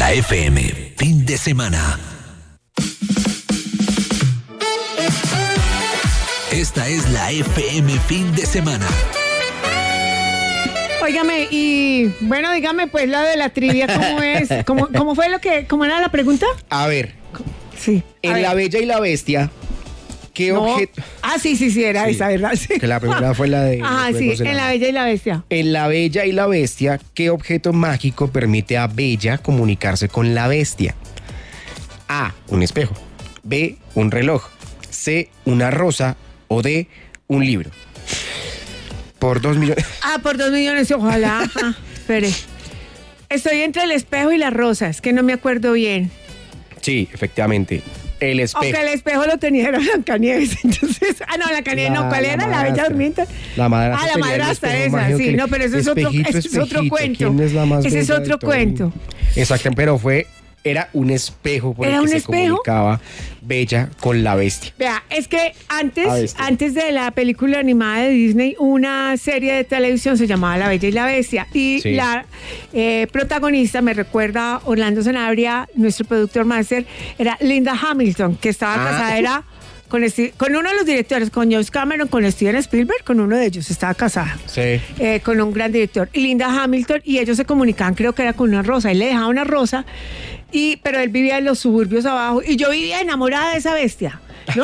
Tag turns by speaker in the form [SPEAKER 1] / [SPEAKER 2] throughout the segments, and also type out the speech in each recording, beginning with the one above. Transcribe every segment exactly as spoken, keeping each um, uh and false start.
[SPEAKER 1] La F M, fin de semana. Esta es la F M fin de semana.
[SPEAKER 2] Óigame, y bueno, dígame pues la de la trivia, ¿cómo es? ¿Cómo, cómo fue lo que, cómo era la pregunta?
[SPEAKER 3] A ver,
[SPEAKER 2] Sí. a
[SPEAKER 3] en
[SPEAKER 2] ver.
[SPEAKER 3] La Bella y la Bestia, ¿qué
[SPEAKER 2] No.
[SPEAKER 3] objeto?
[SPEAKER 2] Ah, sí, sí, sí, era
[SPEAKER 3] Sí,
[SPEAKER 2] esa, ¿verdad? Sí.
[SPEAKER 3] que la primera fue la de
[SPEAKER 2] Ajá,
[SPEAKER 3] los
[SPEAKER 2] sí,
[SPEAKER 3] Juegos del
[SPEAKER 2] en La
[SPEAKER 3] Hambre.
[SPEAKER 2] Bella y la Bestia.
[SPEAKER 3] En La Bella y la Bestia, ¿qué objeto mágico permite a Bella comunicarse con la bestia? A, un espejo. B, un reloj. C, una rosa. O D, un libro. Por dos millones.
[SPEAKER 2] Ah, por dos millones, ojalá. Ajá, espere. Estoy entre el espejo y las rosas, que no me acuerdo bien.
[SPEAKER 3] Sí, efectivamente. El espejo.
[SPEAKER 2] Aunque el espejo lo tenía era Blancanieves, entonces... Ah, no, Blancanieves no, ¿cuál era? La Bella
[SPEAKER 3] madrastra.
[SPEAKER 2] Durmiente.
[SPEAKER 3] La madrastra
[SPEAKER 2] Ah, la
[SPEAKER 3] tenía el
[SPEAKER 2] madrastra
[SPEAKER 3] espejo
[SPEAKER 2] esa,
[SPEAKER 3] mágico
[SPEAKER 2] sí.
[SPEAKER 3] que-
[SPEAKER 2] No, pero eso es otro,
[SPEAKER 3] espejito,
[SPEAKER 2] eso es otro
[SPEAKER 3] espejito,
[SPEAKER 2] cuento.
[SPEAKER 3] ¿quién es la más
[SPEAKER 2] Ese es
[SPEAKER 3] bella de
[SPEAKER 2] otro
[SPEAKER 3] todo?
[SPEAKER 2] cuento.
[SPEAKER 3] Exacto, pero fue... Era un espejo por
[SPEAKER 2] ¿Era
[SPEAKER 3] el que
[SPEAKER 2] un
[SPEAKER 3] se
[SPEAKER 2] espejo?
[SPEAKER 3] comunicaba Bella con la bestia.
[SPEAKER 2] Vea, es que
[SPEAKER 3] A
[SPEAKER 2] antes,
[SPEAKER 3] bestia.
[SPEAKER 2] antes de la película animada de Disney, una serie de televisión se llamaba La Bella y la Bestia. Y
[SPEAKER 3] Sí.
[SPEAKER 2] la eh, protagonista, me recuerda Orlando Sanabria, nuestro productor máster, era Linda Hamilton, que estaba
[SPEAKER 3] Ah.
[SPEAKER 2] casada, era con, Esti- con uno de los directores, con James Cameron, con Steven Spielberg, con uno de ellos, estaba casada.
[SPEAKER 3] Sí.
[SPEAKER 2] eh, con un gran director, y Linda Hamilton, y ellos se comunicaban, creo que era con una rosa, él le dejaba una rosa, y, pero él vivía en los suburbios abajo, y yo vivía enamorada de esa bestia. ¿No?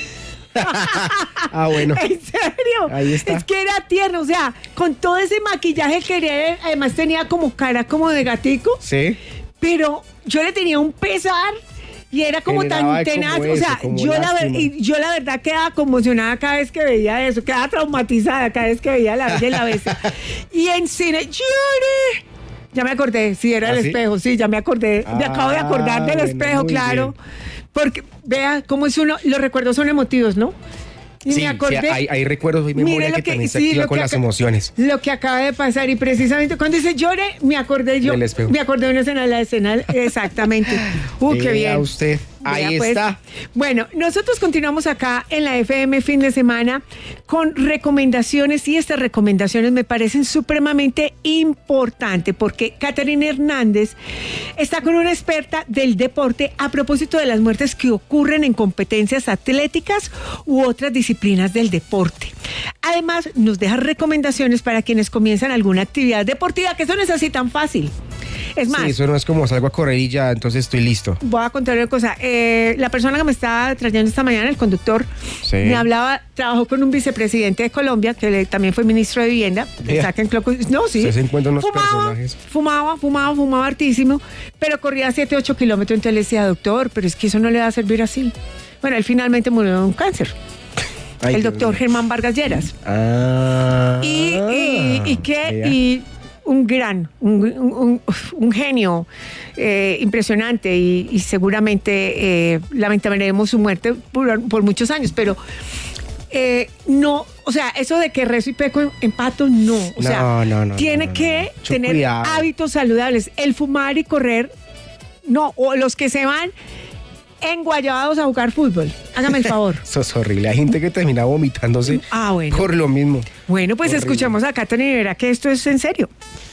[SPEAKER 3] Ah, bueno.
[SPEAKER 2] ¿En serio?
[SPEAKER 3] Ahí está.
[SPEAKER 2] Es que era tierno, o sea, con todo ese maquillaje que era, además tenía como cara como de gatico,
[SPEAKER 3] Sí.
[SPEAKER 2] pero yo le tenía un pesar y era como
[SPEAKER 3] Generaba
[SPEAKER 2] tan tenaz,
[SPEAKER 3] como
[SPEAKER 2] o sea,
[SPEAKER 3] eso, como
[SPEAKER 2] yo la, ver-
[SPEAKER 3] lástima.
[SPEAKER 2] y yo la verdad quedaba conmocionada cada vez que veía eso, quedaba traumatizada cada vez que veía La Bella y la Bestia. Y en cine, lloré. Ya me acordé, sí, era
[SPEAKER 3] ¿Ah,
[SPEAKER 2] el
[SPEAKER 3] sí?
[SPEAKER 2] espejo, sí, ya me acordé, me
[SPEAKER 3] Ah,
[SPEAKER 2] acabo de acordar del
[SPEAKER 3] bueno,
[SPEAKER 2] espejo,
[SPEAKER 3] muy
[SPEAKER 2] claro.
[SPEAKER 3] bien.
[SPEAKER 2] Porque, vea, cómo es uno, los recuerdos son emotivos, ¿no? Y
[SPEAKER 3] Sí,
[SPEAKER 2] me acordé.
[SPEAKER 3] sí, hay, hay recuerdos y memoria
[SPEAKER 2] Mire
[SPEAKER 3] que,
[SPEAKER 2] lo que-
[SPEAKER 3] también se
[SPEAKER 2] sí,
[SPEAKER 3] activa
[SPEAKER 2] lo
[SPEAKER 3] con
[SPEAKER 2] que
[SPEAKER 3] las
[SPEAKER 2] acá-
[SPEAKER 3] emociones.
[SPEAKER 2] Lo que acaba de pasar, y precisamente cuando dice llore, me acordé yo.
[SPEAKER 3] Del espejo.
[SPEAKER 2] Me acordé de una escena, la escena, exactamente. Uy, qué
[SPEAKER 3] Vea
[SPEAKER 2] bien.
[SPEAKER 3] usted, ahí
[SPEAKER 2] Vea, pues.
[SPEAKER 3] está.
[SPEAKER 2] Bueno, nosotros continuamos acá en la F M fin de semana con recomendaciones, y estas recomendaciones me parecen supremamente importantes porque Catherine Hernández está con una experta del deporte a propósito de las muertes que ocurren en competencias atléticas u otras disciplinas del deporte. Además, nos deja recomendaciones para quienes comienzan alguna actividad deportiva, que eso no es así tan fácil. Es más,
[SPEAKER 3] Sí, eso no es como salgo a correr y ya, entonces estoy listo.
[SPEAKER 2] voy a contar una cosa. Eh, la persona que me estaba trayendo esta mañana, el conductor,
[SPEAKER 3] Sí.
[SPEAKER 2] me hablaba, trabajó con un vicepresidente de Colombia, que le- también fue ministro de Vivienda. que
[SPEAKER 3] Vea.
[SPEAKER 2] saca en Cloco- No, sí.
[SPEAKER 3] Usted se encuentra unos
[SPEAKER 2] fumaba,
[SPEAKER 3] personajes.
[SPEAKER 2] fumaba, fumaba, fumaba hartísimo, pero corría siete, ocho kilómetros. Entonces le decía, doctor, pero es que eso no le va a servir así. Bueno, él finalmente murió de un cáncer.
[SPEAKER 3] Ay,
[SPEAKER 2] el
[SPEAKER 3] Dios
[SPEAKER 2] doctor
[SPEAKER 3] mío.
[SPEAKER 2] Germán Vargas Lleras.
[SPEAKER 3] Ah.
[SPEAKER 2] Y, y, y que,
[SPEAKER 3] vea.
[SPEAKER 2] y un gran, un, un- un genio eh, impresionante, y, y seguramente eh, lamentaremos su muerte por, por muchos años, pero eh, no, o sea, eso de que rezo y peco en, en pato, no. O
[SPEAKER 3] No,
[SPEAKER 2] sea,
[SPEAKER 3] no, no,
[SPEAKER 2] tiene
[SPEAKER 3] no, no,
[SPEAKER 2] que
[SPEAKER 3] no. Mucho
[SPEAKER 2] tener
[SPEAKER 3] cuidado.
[SPEAKER 2] hábitos saludables. El fumar y correr, no, o los que se van enguayabados a jugar fútbol. Hágame el favor.
[SPEAKER 3] Eso es horrible. Hay gente que termina vomitándose
[SPEAKER 2] Ah, bueno.
[SPEAKER 3] por lo mismo.
[SPEAKER 2] Bueno, pues
[SPEAKER 3] Horrible.
[SPEAKER 2] escuchamos a Catherine y verá que esto es en serio.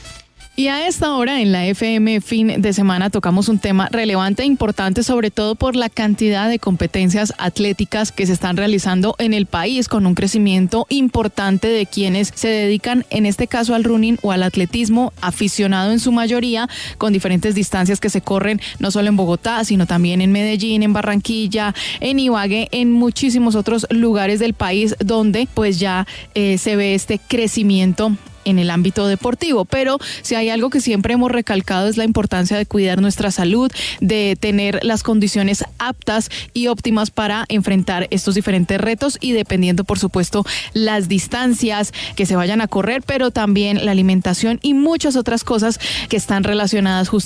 [SPEAKER 4] Y a esta hora en la F M fin de semana tocamos un tema relevante e importante, sobre todo por la cantidad de competencias atléticas que se están realizando en el país, con un crecimiento importante de quienes se dedican, en este caso al running o al atletismo, aficionado en su mayoría, con diferentes distancias que se corren no solo en Bogotá, sino también en Medellín, en Barranquilla, en Ibagué, en muchísimos otros lugares del país donde pues ya eh, se ve este crecimiento en el ámbito deportivo. Pero si hay algo que siempre hemos recalcado es la importancia de cuidar nuestra salud, de tener las condiciones aptas y óptimas para enfrentar estos diferentes retos, y dependiendo, por supuesto, las distancias que se vayan a correr, pero también la alimentación y muchas otras cosas que están relacionadas justamente